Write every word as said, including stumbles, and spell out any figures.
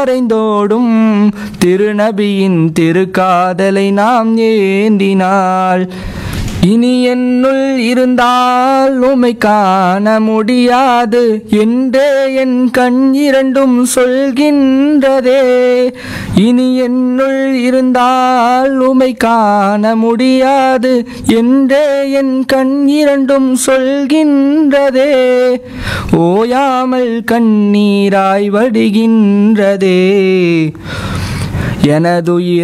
கரைந்தோடும் திருநபியின் திருக்காதலை நாம் ஏந்தினால் இனி என்னுள் இருந்தால் உமை காண முடியாது என்றே என் கண் இரண்டும் சொல்கின்றதே. இனி என்னுள் இருந்தால் உமை காண முடியாது என்றே என் கண் இரண்டும் சொல்கின்றதே. ஓயாமல் கண்ணீராய் வடிகின்றதே எனதுயிர்